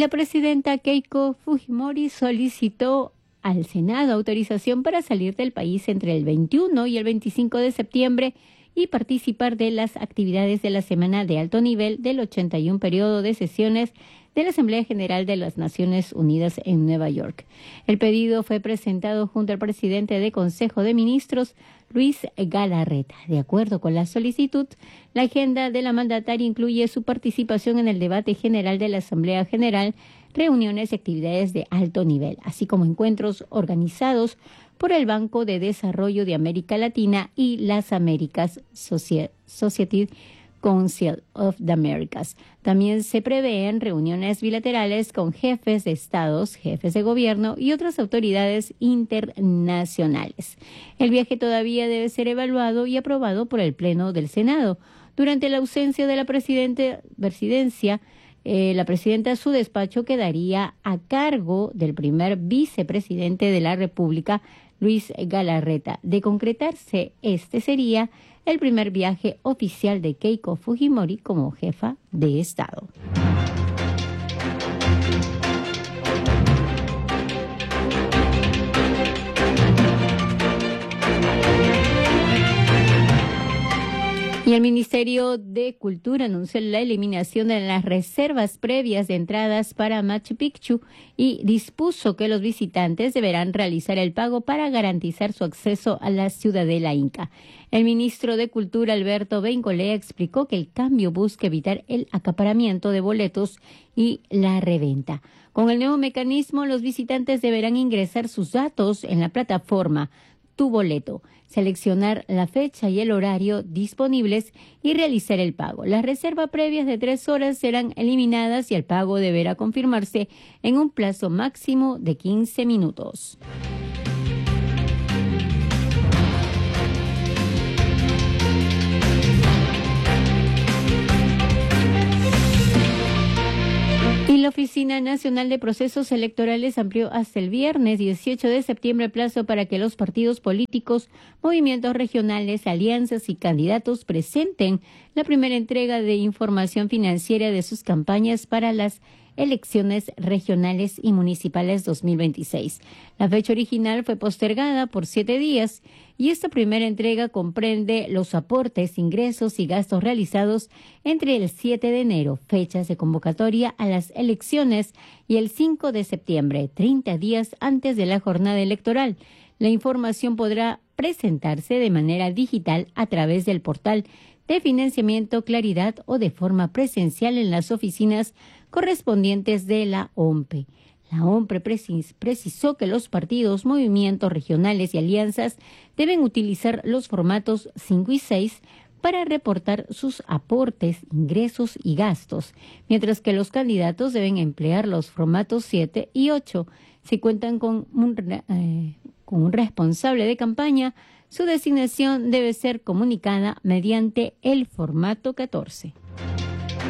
la presidenta Keiko Fujimori solicitó al Senado autorización para salir del país entre el 21 y el 25 de septiembre y participar de las actividades de la Semana de Alto Nivel del 81 periodo de sesiones de la Asamblea General de las Naciones Unidas en Nueva York. El pedido fue presentado junto al presidente del Consejo de Ministros, Luis Galarreta. De acuerdo con la solicitud, la agenda de la mandataria incluye su participación en el debate general de la Asamblea General, reuniones y actividades de alto nivel, así como encuentros organizados por el Banco de Desarrollo de América Latina y las Américas Society Council of the Americas. También se prevén reuniones bilaterales con jefes de estados, jefes de gobierno y otras autoridades internacionales. El viaje todavía debe ser evaluado y aprobado por el Pleno del Senado. Durante la ausencia de la presidencia, la presidenta de su despacho quedaría a cargo del primer vicepresidente de la República, Luis Galarreta. De concretarse, este sería el primer viaje oficial de Keiko Fujimori como jefa de Estado. Y el Ministerio de Cultura anunció la eliminación de las reservas previas de entradas para Machu Picchu y dispuso que los visitantes deberán realizar el pago para garantizar su acceso a la ciudadela inca. El ministro de Cultura, Alberto Bengolea, explicó que el cambio busca evitar el acaparamiento de boletos y la reventa. Con el nuevo mecanismo, los visitantes deberán ingresar sus datos en la plataforma Tu Boleto, seleccionar la fecha y el horario disponibles y realizar el pago. Las reservas previas de 3 horas serán eliminadas y el pago deberá confirmarse en un plazo máximo de 15 minutos. Y la Oficina Nacional de Procesos Electorales amplió hasta el viernes 18 de septiembre el plazo para que los partidos políticos, movimientos regionales, alianzas y candidatos presenten la primera entrega de información financiera de sus campañas para las elecciones regionales y municipales 2026. La fecha original fue postergada por 7 días y esta primera entrega comprende los aportes, ingresos y gastos realizados entre el 7 de enero, fechas de convocatoria a las elecciones, y el 5 de septiembre, 30 días antes de la jornada electoral. La información podrá presentarse de manera digital a través del portal de financiamiento Claridad o de forma presencial en las oficinas correspondientes de la OMPE. La OMPE precisó que los partidos, movimientos regionales y alianzas deben utilizar los formatos 5 y 6 para reportar sus aportes, ingresos y gastos, mientras que los candidatos deben emplear los formatos 7 y 8. Si cuentan con un responsable de campaña, su designación debe ser comunicada mediante el formato 14.